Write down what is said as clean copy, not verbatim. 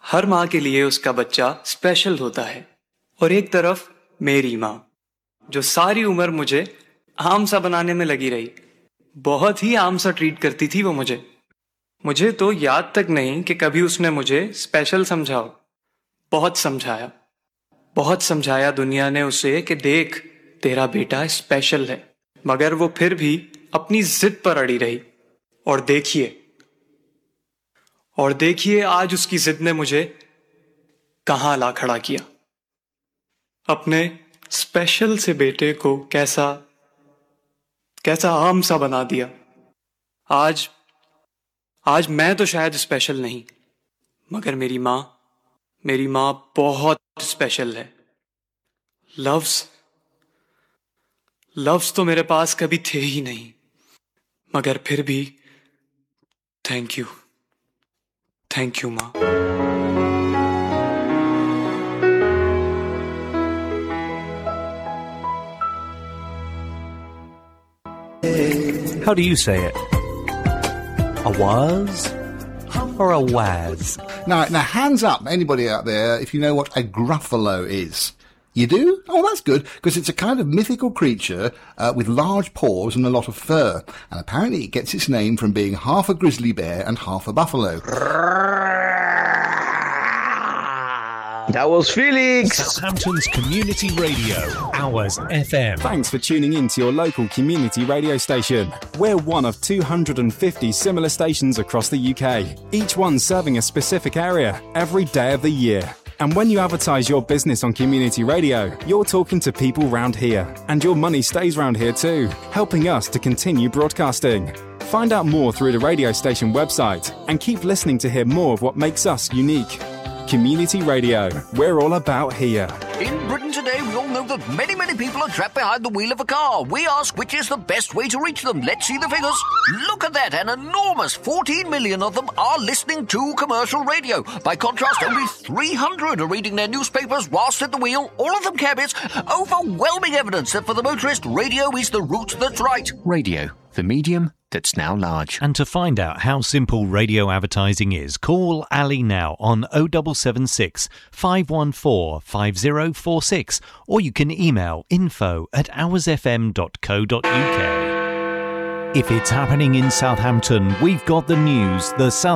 हर माँ के लिए उसका बच्चा स्पेशल होता है, और एक तरफ मेरी माँ, जो सारी उम्र मुझे आम सा बनाने में लगी रही। बहुत ही आम सा ट्रीट करती थी वो मुझे तो याद तक नहीं कि कभी उसने मुझे स्पेशल समझा हो। बहुत समझाया दुनिया ने उसे कि देख, तेरा बेटा स्पेशल है, मगर वो फिर भी अपनी जिद पर अड़ी रही। और देखिए आज उसकी जिद ने मुझे कहाँ ला खड़ा किया। अपने स्पेशल से बेटे को कैसा आम सा बना दिया। आज मैं तो शायद स्पेशल नहीं, मगर मेरी माँ बहुत स्पेशल है। लव्स तो मेरे पास कभी थे ही नहीं, मगर फिर भी थैंक यू माँ। How do you say it? A was or a waz? Now, hands up, anybody out there, if you know what a gruffalo is. You do? Oh, that's good, because it's a kind of mythical creature with large paws and a lot of fur. And apparently it gets its name from being half a grizzly bear and half a buffalo. That was Felix! Southampton's Community Radio, Hours FM. Thanks for tuning in to your local community radio station. We're one of 250 similar stations across the UK, each one serving a specific area every day of the year. And when you advertise your business on community radio, you're talking to people round here. And your money stays round here too, helping us to continue broadcasting. Find out more through the radio station website and keep listening to hear more of what makes us unique. Community Radio, we're all about here. In Britain today, we all know that many people are trapped behind the wheel of a car. We ask which is the best way to reach them. Let's see the figures. Look at that, an enormous 14 million of them are listening to commercial radio. By contrast, only 300 are reading their newspapers whilst at the wheel, all of them cabbies. Overwhelming evidence that for the motorist, radio is the route that's right. Radio, the medium that's now large. And to find out how simple radio advertising is, call Ali now on 0776 514 5046, or you can email info@hoursfm.co.uk. If it's happening in Southampton, we've got the news. The South